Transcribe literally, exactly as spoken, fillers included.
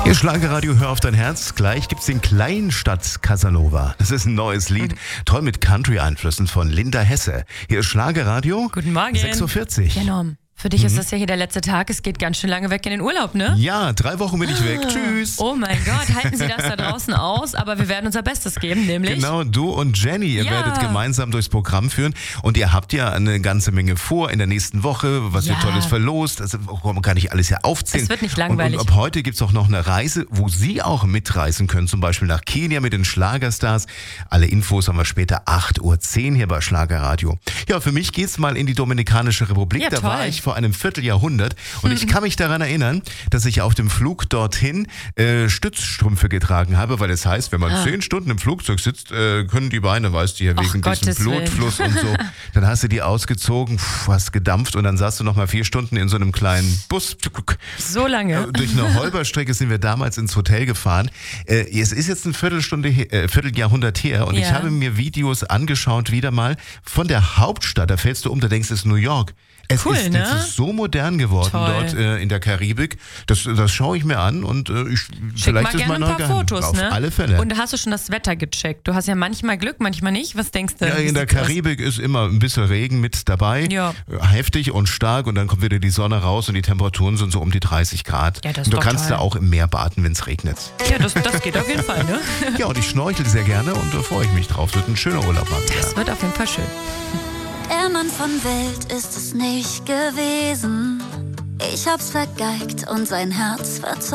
Ihr Schlagerradio, hör auf dein Herz. Gleich gibt's den Kleinstadt Casanova. Das ist ein neues Lied, toll mit Country-Einflüssen von Linda Hesse. Hier ist Schlagerradio. Guten Morgen. sechs Uhr vierzig. Genau. Für dich Mhm. ist das ja hier der letzte Tag. Es geht ganz schön lange weg in den Urlaub, ne? Ja, drei Wochen bin ich weg. Tschüss. Oh mein Gott, halten Sie das da draußen aus. Aber wir werden unser Bestes geben, nämlich... Genau, du und Jenny, ihr Ja. werdet gemeinsam durchs Programm führen. Und ihr habt ja eine ganze Menge vor in der nächsten Woche, was Ja. ihr Tolles verlost. Also man kann nicht alles hier aufzählen. Es wird nicht langweilig. Und, und ab heute gibt's auch noch eine Reise, wo Sie auch mitreisen können. Zum Beispiel nach Kenia mit den Schlagerstars. Alle Infos haben wir später acht Uhr zehn hier bei Schlagerradio. Ja, für mich geht's mal in die Dominikanische Republik. Ja, da toll. war ich vor einem Vierteljahrhundert. Und ich kann mich daran erinnern, dass ich auf dem Flug dorthin äh, Stützstrümpfe getragen habe, weil es heißt, wenn man Ah. zehn Stunden im Flugzeug sitzt, äh, können die Beine, weißt du, hier Ach, wegen diesem Gottes Blutfluss und so. Dann hast du die ausgezogen, pff, hast gedampft und dann saßt du noch mal vier Stunden in so einem kleinen Bus. So lange. Äh, Durch eine Holperstrecke sind wir damals ins Hotel gefahren. Äh, es ist jetzt ein Viertelstunde, he- äh, Vierteljahrhundert her und Ja. ich habe mir Videos angeschaut, wieder mal von der Hauptstadt. Da fällst du um, da denkst du, es ist New York. Es Cool, ist, ne? es ist so modern geworden Toll. dort äh, in der Karibik. Das, das schaue ich mir an und äh, ich, Schick vielleicht mal ist gerne mein ein paar neuer Geheim- Fotos, Auf ne? alle Fälle. Und hast du schon das Wetter gecheckt? Du hast ja manchmal Glück, manchmal nicht. Was denkst du? Ja, Wie in der sieht's aus? Karibik ist immer ein bisschen Regen mit dabei. Ja. Äh, Heftig und stark und dann kommt wieder die Sonne raus und die Temperaturen sind so um die dreißig Grad. Ja, das ist und du doch kannst toll. da auch im Meer baden, wenn es regnet. Ja, das, das geht auf jeden Fall, ne? Ja, und ich schnorchel sehr gerne und da freue ich mich drauf. Das wird ein schöner Urlaub mal wieder. Das wird auf jeden Fall schön. Der Mann von Welt ist es nicht gewesen. Ich hab's vergeigt und sein Herz verzeugt.